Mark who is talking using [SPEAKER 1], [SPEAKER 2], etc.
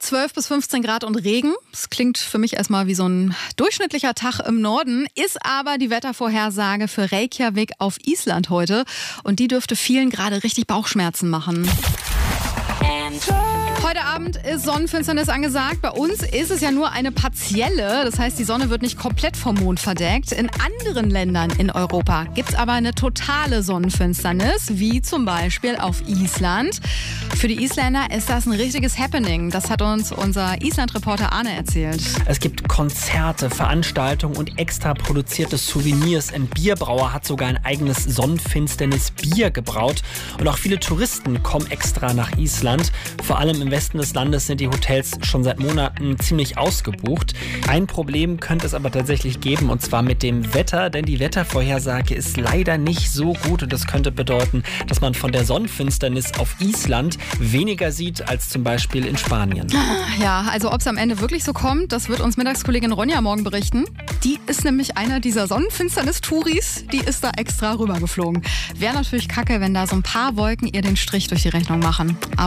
[SPEAKER 1] 12 bis 15 Grad und Regen. Das klingt für mich erstmal wie so ein durchschnittlicher Tag im Norden, ist aber die Wettervorhersage für Reykjavik auf Island heute. Und die dürfte vielen gerade richtig Bauchschmerzen machen. Heute Abend ist Sonnenfinsternis angesagt. Bei uns ist es ja nur eine partielle. Das heißt, die Sonne wird nicht komplett vom Mond verdeckt. In anderen Ländern in Europa gibt es aber eine totale Sonnenfinsternis, wie zum Beispiel auf Island. Für die Isländer ist das ein richtiges Happening. Das hat uns unser Island-Reporter Arne erzählt.
[SPEAKER 2] Es gibt Konzerte, Veranstaltungen und extra produzierte Souvenirs. Ein Bierbrauer hat sogar ein eigenes Sonnenfinsternis-Bier gebraut. Und auch viele Touristen kommen extra nach Island. Vor allem im Westen des Landes sind die Hotels schon seit Monaten ziemlich ausgebucht. Ein Problem könnte es aber tatsächlich geben, und zwar mit dem Wetter, denn die Wettervorhersage ist leider nicht so gut und das könnte bedeuten, dass man von der Sonnenfinsternis auf Island weniger sieht als zum Beispiel in Spanien.
[SPEAKER 1] Ja, also ob es am Ende wirklich so kommt, das wird uns Mittagskollegin Ronja morgen berichten. Die ist nämlich einer dieser Sonnenfinsternis-Touris, die ist da extra rübergeflogen. Wäre natürlich kacke, wenn da so ein paar Wolken ihr den Strich durch die Rechnung machen.